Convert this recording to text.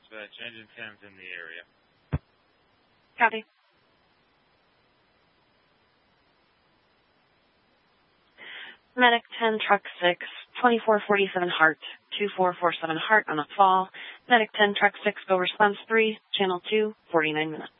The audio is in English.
dispatch. Engine 10's in the area. Copy. Medic 10, Truck 6, 2447 Hart, 2447 Hart on a fall. Medic 10, Truck 6, go response 3, Channel 2, 49 minutes.